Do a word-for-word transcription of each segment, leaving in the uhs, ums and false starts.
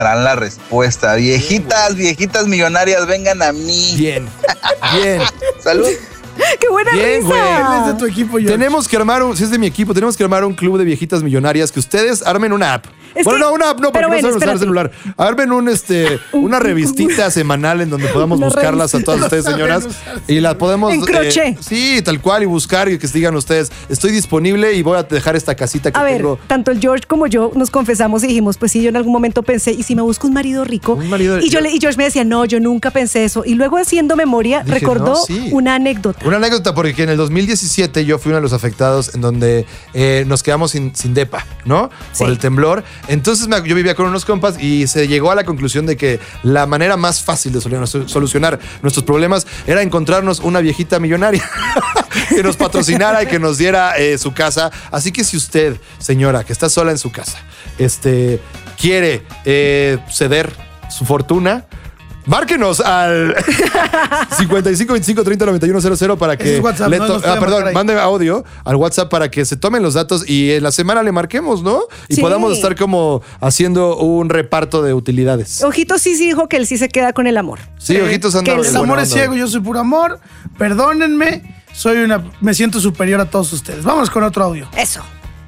darán la respuesta. Viejitas, viejitas millonarias, vengan a mí. Bien, bien. Salud. ¡Qué buena Bien, risa! güey. Él es de tu equipo, George. Tenemos que armar un, si es de mi equipo, tenemos que armar un club de viejitas millonarias que ustedes armen una app. Es bueno, que- no, una app no, porque pero no ven, saben usar el espérate. celular. Armen un, este, una revistita semanal en donde podamos Una buscarlas a revistita. todas ustedes, señoras. No saben usar Y las podemos. En crochet. sí, tal cual, y buscar y que digan ustedes, estoy disponible y voy a dejar esta casita que A ver, tengo. tanto el George como yo nos confesamos y dijimos, pues sí, yo en algún momento pensé, ¿y si me busco un marido rico? Un marido- y, yo le, y George me decía, no, yo nunca pensé eso. Y luego haciendo memoria, Dije, recordó no, sí. una anécdota. Una anécdota, porque en el dos mil diecisiete yo fui uno de los afectados en donde eh, nos quedamos sin, sin depa, ¿no? Sí. Por el temblor. Entonces me- yo vivía con unos compas y se llegó a la conclusión de que la manera más fácil de solu- solucionar nuestros problemas era encontrarnos una viejita millonaria que nos patrocinara y que nos diera eh, su casa. Así que si usted, señora, que está sola en su casa, este, quiere eh, ceder su fortuna, márquenos al cincuenta y cinco veinticinco treinta noventa y uno cero cero para Ese que es WhatsApp, le no to- nos puede ah, perdón, marcar ahí. mande audio al WhatsApp para que se tomen los datos y en la semana le marquemos, ¿no? Y Sí. podamos estar como haciendo un reparto de utilidades. Ojito sí sí dijo que él sí se queda con el amor. Sí, ojitos anda. que el El buena amor es onda. ciego, yo soy puro amor. Perdónenme, soy una, me siento superior a todos ustedes. Vamos con otro audio. Eso.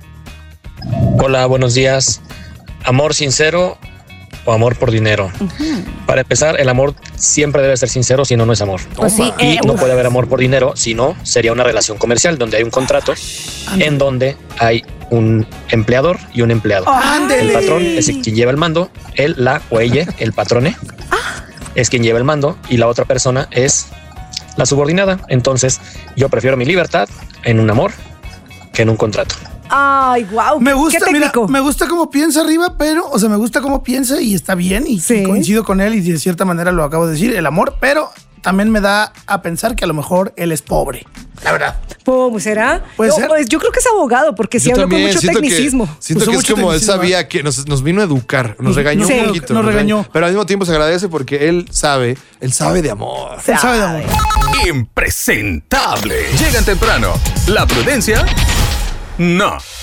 Hola, buenos días. ¿Amor sincero o amor por dinero? Para empezar, el amor siempre debe ser sincero, si no, no es amor. Pues sí, Y eh, no uf. puede haber amor por dinero, si no, sería una relación comercial donde hay un contrato en donde hay un empleador y un empleado. Ándele. El patrón es quien lleva el mando, él, la o ella, el patrone, es quien lleva el mando y la otra persona es la subordinada. Entonces, yo prefiero mi libertad en un amor que en un contrato. Ay, wow. Me gusta, Qué mira, técnico. me gusta cómo piensa arriba, pero, o sea, me gusta cómo piensa y está bien y, Sí. y coincido con él y de cierta manera lo acabo de decir, el amor, pero también me da a pensar que a lo mejor él es pobre. La verdad. ¿Cómo será? Puede No, ser. pues yo creo que es abogado porque sí Yo habló con también mucho siento tecnicismo. que, siento Usó que es mucho como él tecnicismo, sabía que nos, nos vino a educar, nos regañó Sí. un poquito. Nos regañó. Pero al mismo tiempo se agradece porque él sabe, él sabe de amor. Él sabe de amor. Impresentable. Llegan temprano. La prudencia, no.